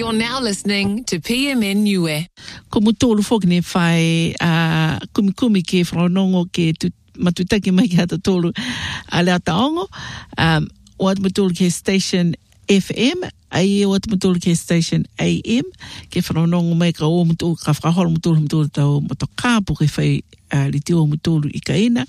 You're now listening to PMN Niue. Ko mutolu foki ne whai kumikumi ke whanongo ke matutaki mai ki hata tolu a lea taongo. Wat mutolu ke station FM, ai wat mutolu ke station AM, ke whanongo mai ka o mutolu, ka whakaholo mutolu tau motokapu ke whai li te o mutolu i kaina,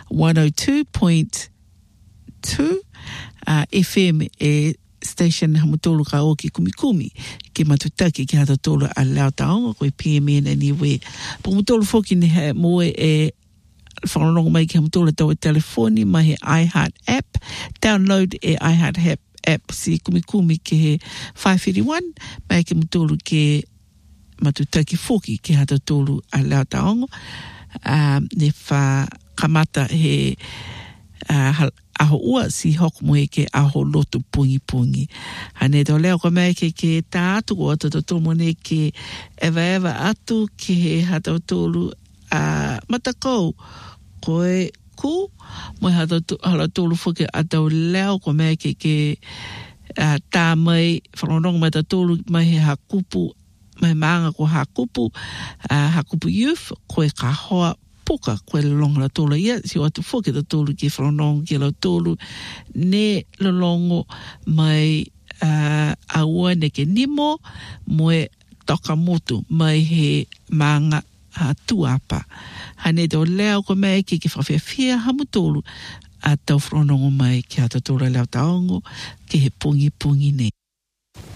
102.2 FM e station hamutolu ka o ki kumikumi ke matutaki ki hata tolu a lea taongo koe PMN Niue. Po mutolu foki ne he moe e whanongo mai ki hamutolu tau e telefoni mai he iHeart app. Download e iHeart app si kumikumi ke he 551 mai ke mutolu ke matutaki foki ki hata tolu a lea taongo. Ne wha kamata he aho ua si hoku moe ke aho loto pungi. Hane tau leo ko mea ke tātu o ata tō mone ke ewa atu ke he hata tōlu matakau koe ku moe hata tōlu whuke atau leo ko mea ke tā mai whanonong mai ta tōlu mai he hakupu mai maanga ko hakupu youth koe ka hoa puka koe longa la tōla ia, si o atu whuke ta tōlu ki whanonong ki la tōlu ne lolongo mai aua ne ke nimo moe takamotu mai he maanga tuapa. Hane tō leo ko mea ki whawhiawhia hamu tōlu a tau whanongo mai ki hata tōla leo taongo ki he pungi ne.